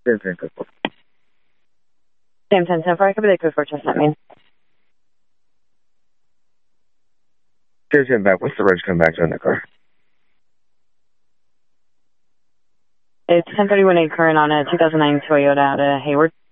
Same thing, code 4. Same 10-10 I could be the code 4 chestnut main. Same 10 back. What's the reg come back to in that car? It's 1031A current on a 2009 Toyota out of Hayward.